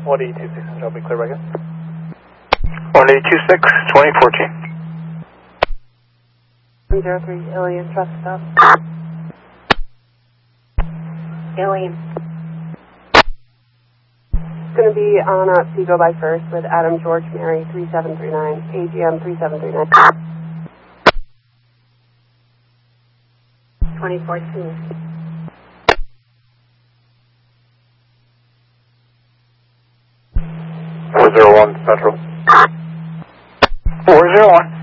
1826, I'll be clear back in. 1826, 2014. 03, Alien, trust stop. Alien. It's going to be on Seago by First with Adam George Mary 3739, AGM 3739. 2014. 401 Central. 401.